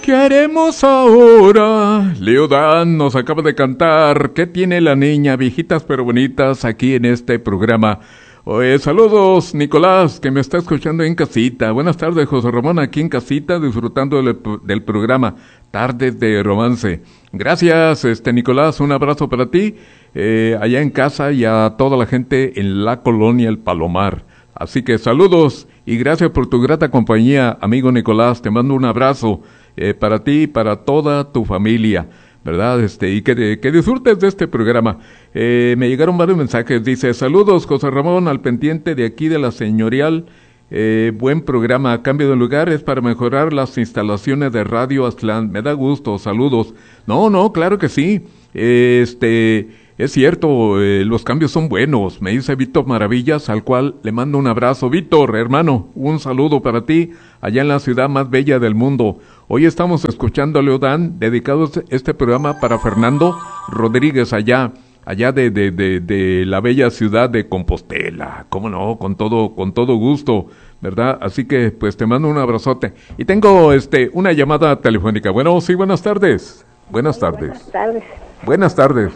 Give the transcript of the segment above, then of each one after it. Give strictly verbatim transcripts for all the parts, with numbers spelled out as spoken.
¿Qué haremos ahora? Leo Dan nos acaba de cantar ¿Qué tiene la niña? Viejitas pero bonitas aquí en este programa. Oye, saludos Nicolás, que me está escuchando en casita. Buenas tardes, José Ramón, aquí en casita disfrutando del, del programa Tardes de Romance. Gracias, este Nicolás, un abrazo para ti, eh, allá en casa y a toda la gente en la colonia El Palomar. Así que saludos y gracias por tu grata compañía, amigo Nicolás. Te mando un abrazo eh, para ti y para toda tu familia, ¿verdad? Este, y que, que disfrutes de este programa. Eh, me llegaron varios mensajes. Dice, saludos, José Ramón, al pendiente de aquí de la señorial. Eh, buen programa. Cambio de lugar es para mejorar las instalaciones de Radio Aztlán. Me da gusto. Saludos. No, no, claro que sí. Eh, este, es cierto, eh, los cambios son buenos. Me dice Víctor Maravillas, al cual le mando un abrazo. Víctor, hermano, un saludo para ti, allá en la ciudad más bella del mundo. Hoy estamos escuchando a Leodán, dedicado este programa para Fernando Rodríguez, allá, allá de, de, de, de la bella ciudad de Compostela. Cómo no, con todo, con todo gusto, ¿verdad? Así que, pues, te mando un abrazote. Y tengo, este, una llamada telefónica. Bueno, sí, buenas tardes. Buenas tardes. Buenas tardes. Buenas tardes.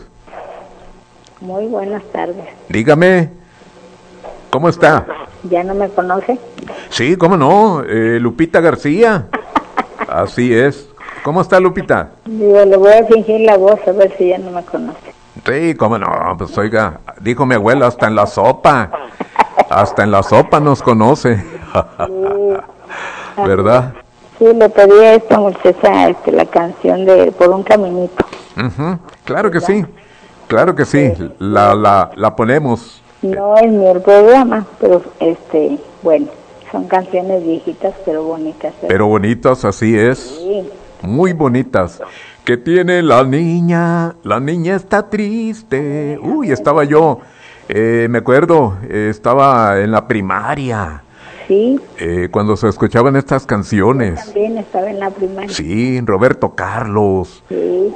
Muy buenas tardes. Dígame, ¿cómo está? ¿Ya no me conoce? Sí, cómo no, eh, Lupita García. Así es. ¿Cómo está, Lupita? Digo, le voy a fingir la voz a ver si ya no me conoce. Sí, cómo no, pues oiga, dijo mi abuela, hasta en la sopa, hasta en la sopa nos conoce. Sí. ¿Verdad? Sí, le pedí a esta muchacha este, la canción de Por un Caminito. Uh-huh. Claro que sí, claro que sí, la, la, la ponemos. No es mi el programa, pero este, bueno, son canciones viejitas pero bonitas. ¿eh? Pero bonitas, así es. Sí. Muy bonitas. ¿Qué tiene la niña? La niña está triste. Uy, estaba yo, eh, me acuerdo, eh, estaba en la primaria. Sí. Eh, cuando se escuchaban estas canciones. Yo también estaba en la primaria. Sí, Roberto Carlos. Sí.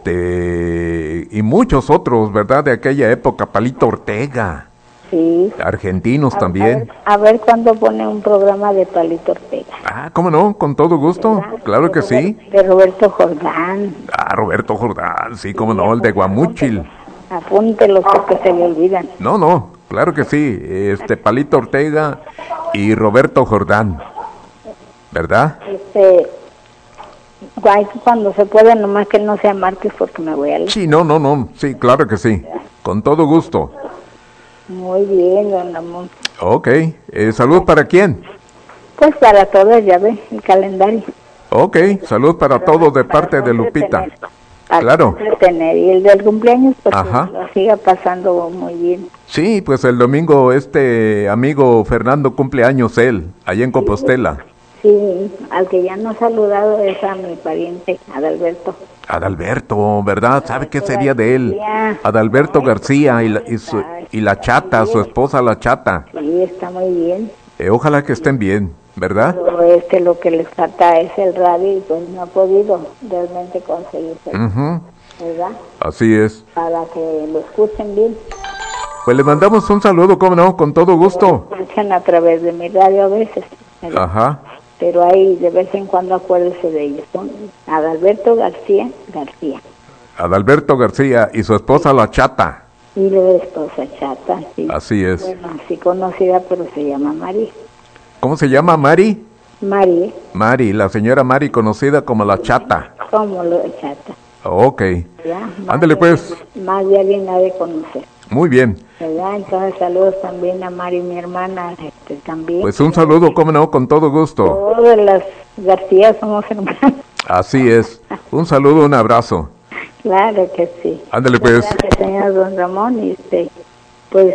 Este, y muchos otros, ¿verdad? De aquella época, Palito Ortega. Sí. Argentinos a, también. A ver, a ver cuándo pone un programa de Palito Ortega. Ah, ¿cómo no? Con todo gusto. ¿verdad? Claro que de sí. De Roberto Jordán. Ah, Roberto Jordán, sí, cómo no, el de Guamúchil. Apúntelos porque se le olvidan. No, no, claro que sí. Este, Palito Ortega y Roberto Jordán. ¿Verdad? Este, cuando se pueda, nomás que no sea martes porque me voy a leer. Sí, no, no, no, sí, claro que sí. Con todo gusto. Muy bien, don Ramón. Ok, eh, ¿salud para quién? Pues para todos, ya ve, el calendario. Ok, salud para todos de parte de Lupita. Para claro. Tener. Y el del cumpleaños, pues Ajá. que lo siga pasando muy bien. Sí, pues el domingo este amigo Fernando cumpleaños él, allá en Compostela. Sí, al que ya no he saludado es a mi pariente, Adalberto. Adalberto, ¿verdad? ¿Sabe qué sería de él? Adalberto García y la, y su, y la chata, su esposa la chata. Sí, está muy bien. Eh, ojalá que estén bien, ¿verdad? Pero este, lo que les falta es el radio y pues no ha podido realmente conseguirse, uh-huh. ¿verdad? Así es. Para que lo escuchen bien. Pues le mandamos un saludo, ¿cómo no? Con todo gusto. Lo escuchan a través de mi radio a veces, ¿verdad? Ajá. Pero ahí de vez en cuando acuérdese de ellos. Son Adalberto García García. Adalberto García y su esposa la chata. Y la esposa chata, sí. Así es. Bueno, sí conocida, pero se llama Mari. ¿Cómo se llama, Mari? Mari. Mari, la señora Mari, conocida como la chata. Como lo de chata. Ok. Ándale pues. Más de alguien ha de conocer. Muy bien. ¿Verdad? Entonces saludos también a Mari, mi hermana, este, también. Pues un saludo, cómo no, con todo gusto. Todas las García somos hermanas. Así es. Un saludo, un abrazo. Claro que sí. Ándale pues. Gracias, señor don Ramón. Y este, pues,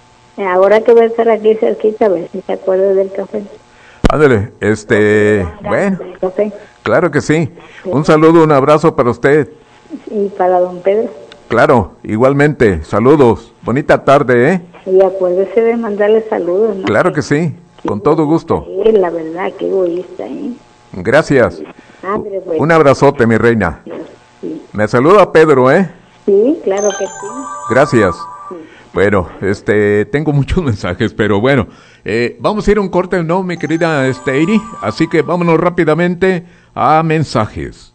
ahora que voy a estar aquí cerquita, a ver si se acuerda del café. Ándale, este, bueno, café. Claro que sí. Un saludo, un abrazo para usted. Y para don Pedro. Claro, igualmente. Saludos. Bonita tarde, ¿eh? Y acuérdese de mandarle saludos, ¿no? Claro que sí, con todo gusto. Sí, la verdad, qué egoísta, ¿eh? Gracias. Padre, pues. Un abrazote, mi reina. Sí. Me saluda Pedro, ¿eh? Sí, claro que sí. Gracias. Sí. Bueno, este, tengo muchos mensajes, pero bueno, eh, vamos a ir a un corte, ¿no, mi querida este, Iri? Así que vámonos rápidamente a mensajes.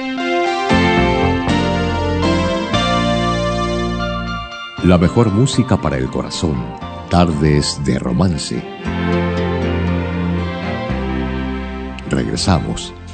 La mejor música para el corazón, tardes de romance. Regresamos.